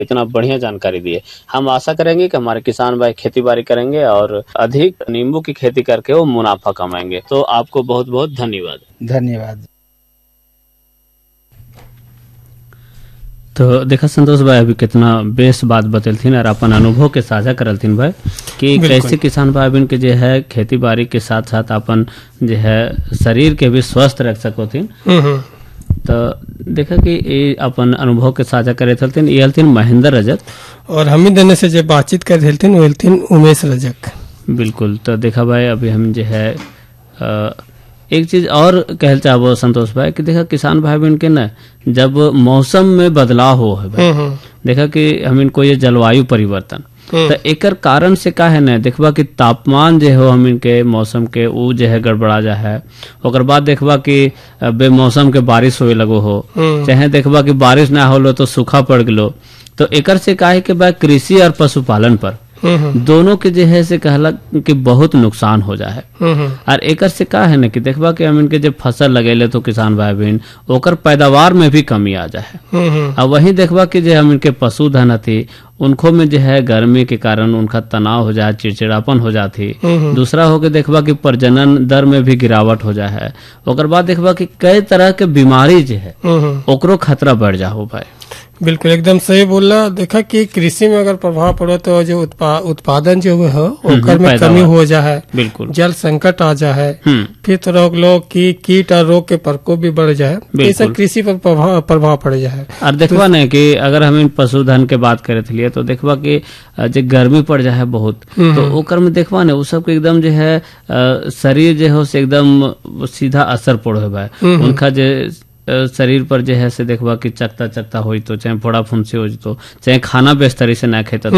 इतना बढ़िया जानकारी दिए। हम आशा करेंगे कि हमारे किसान भाई खेती बाड़ी करेंगे और अधिक नींबू की खेती करके वो मुनाफा कमाएंगे। तो आपको बहुत बहुत धन्यवाद। धन्यवाद। तो देखा संतोष भाई अभी कितना बेस बात बतलथिन और अपन अनुभव के साझा करलथिन भाई कि कैसे किसान भाई बहन के जो है खेती बाड़ी के साथ साथ अपन जो है शरीर के भी स्वस्थ रख सकोथिन। तो देखा कि ये अपन अनुभव के साझा करे थलथिन, ये हलथिन महेंद्र रजक और हम ही देने से जो बातचीत कर हलथिन वो हलथिन उमेश रजक। बिल्कुल। तो देखा भाई अभी हम जो है एक चीज और कहल चाहो संतोष भाई कि देखा किसान भाई बहन के न जब मौसम में बदलाव हो है भाई, देखा कि हम इनको ये जलवायु परिवर्तन तो एकर कारण से का है न देखबा कि तापमान जो हो हम इनके मौसम के वो जो है गड़बड़ा जा है। ओकर बाद देखबा कि बेमौसम के बारिश होए लगो हो, चाहे देखबा कि बारिश ना होलो तो सूखा पड़ गलो। तो एकर से का है कि भाई कृषि और पशुपालन पर दोनों के जो है से कहला कि बहुत नुकसान हो जाए। और एकर से का है ना कि देखबा कि हम इनके जब फसल लगेले तो किसान भाई बहन ओकर पैदावार में भी कमी आ जाए। और वही देखबा कि जो हम इनके पशुधन थी उनको में जो है गर्मी के कारण उनका तनाव हो जाए, चिड़चिड़ापन हो जाती। दूसरा हो के देखबा कि प्रजनन दर में भी गिरावट हो जाए। ओकर बाद देखबा कि कई तरह के बीमारी जो है ओकरो खतरा बढ़ जाओ भाई। बिल्कुल एकदम सही बोला। देखा कि कृषि में अगर प्रभाव पड़ो तो जो उत्पादन जो है ओकर में कमी हो जाए, बिल्कुल जल संकट आ जाए, फिर तो लो कि कीट और रोग के प्रकोप भी बढ़ जाए, ऐसा कृषि पर प्रभाव पड़ जाए। और देखबा न कि अगर हम पशुधन के बात करे थे तो देखबा कि जो गर्मी पड़ जाए बहुत तो ओकर में देखबा न उ सब के एकदम जो है शरीर जो है एकदम सीधा असर पड़ो है, उनका जो शरीर पर जो है से देखबा कि चकता चकता हो तो चाहे फोड़ा फुंसी हो तो चाहे खाना बेस्तरी से ना खेता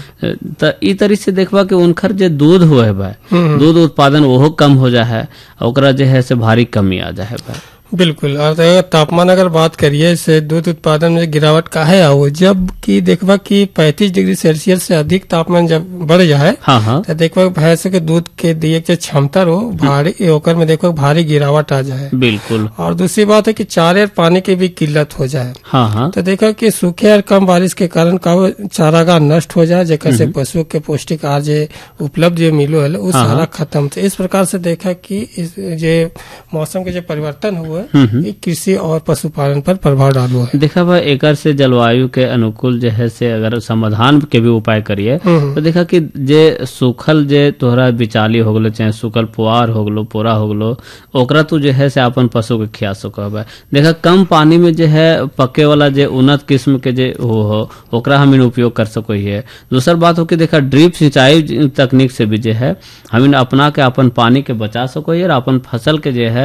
तो ई तरी से देखबा कि उनकर जो दूध हो है भाई दूध उत्पादन वो कम हो जाए, ओकरा जो है से भारी कमी आ जाए भाई। बिल्कुल। और तापमान अगर बात करिए इससे दूध उत्पादन में गिरावट काहे आओ जब कि देखबा कि 35 डिग्री सेल्सियस से अधिक तापमान जब बढ़ जाए तो देखबा भैंस के दूध के दिए के क्षमता रो भारी ओकर में देखो भारी गिरावट आ जाए। बिल्कुल। और दूसरी बात है कि चारे और पानी की भी किल्लत हो जाए। तो देखा कि सूखे और कम बारिश के कारण का चारागाह नष्ट हो जाए जेकर से पशु के पौष्टिक आहार जो उपलब्ध जो मिलो है वो सारा खत्म। तो इस प्रकार से देखा कि जो मौसम के जो परिवर्तन हुआ कृषि और पशुपालन पर प्रभाव डालो है। देखा भाई एकर से जलवायु के अनुकूल जो है से अगर समाधान के भी उपाय करिए तो देखा कि जे सूखल जे तोहरा बिचाली हो गलो चाहे सूखल पुआर हो गलो पोरा हो गलो ओकरा तू जो है से अपन पशु के खिया सको भाई। देखा कम पानी में जो है पके वाला जो उन्नत किस्म के जो हो ओकरा हम उपयोग कर सको है। दूसरा बात हो कि देखा ड्रिप सिंचाई तकनीक से भी जो है हम अपना के अपन पानी के बचा सको और अपन फसल के जो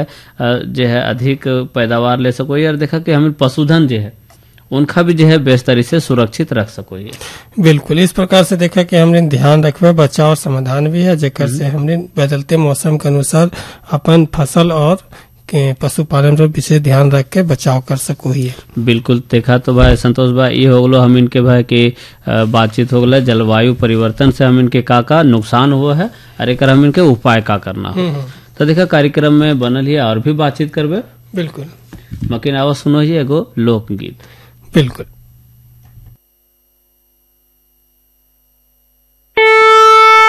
है अधिक पैदावार ले सको। और देखा कि हम पशुधन जो है उनका भी जो है बेहतरी से सुरक्षित रख सको। बिल्कुल। इस प्रकार से देखा कि हमने ध्यान रखवे बचाव और समाधान भी है जेकर से हमने बदलते मौसम के अनुसार अपन फसल और पशुपालन पर विशेष ध्यान रख के बचाव कर सको ही। बिल्कुल। देखा तो भाई संतोष भाई ये हो गलो हम इनके भाई की बातचीत हो गला जलवायु परिवर्तन से हम इनके का नुकसान हुआ है और एक हम इनके उपाय का करना हो। तो देखा कार्यक्रम में बनल ही और भी बातचीत करबे। बिल्कुल। मकिन आवाज सुनो ही एगो लोकगीत। बिल्कुल।